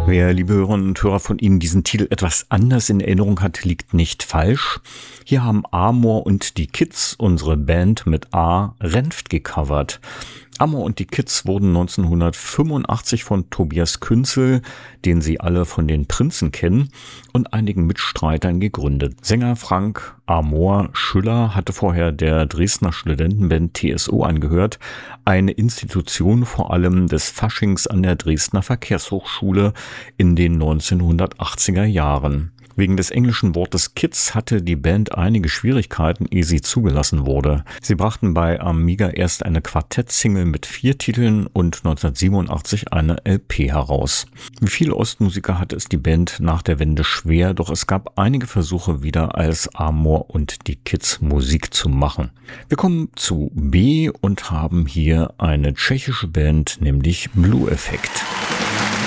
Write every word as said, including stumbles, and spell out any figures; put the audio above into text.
Wer, liebe Hörerinnen und Hörer, von Ihnen diesen Titel etwas anders in Erinnerung hat, liegt nicht falsch. Hier haben Amor und die Kids unsere Band mit A Renft gecovert. Amor und die Kids wurden neunzehnhundertfünfundachtzig von Tobias Künzel, den Sie alle von den Prinzen kennen, und einigen Mitstreitern gegründet. Sänger Frank Amor Schüller hatte vorher der Dresdner Studentenband T S O angehört, eine Institution vor allem des Faschings an der Dresdner Verkehrshochschule in den neunzehnhundertachtziger Jahren. Wegen des englischen Wortes Kids hatte die Band einige Schwierigkeiten, ehe sie zugelassen wurde. Sie brachten bei Amiga erst eine Quartettsingle mit vier Titeln und neunzehnhundertsiebenundachtzig eine L P heraus. Wie viele Ostmusiker hatte es die Band nach der Wende schwer, doch es gab einige Versuche wieder als Amor und die Kids Musik zu machen. Wir kommen zu B und haben hier eine tschechische Band, nämlich Blue Effect.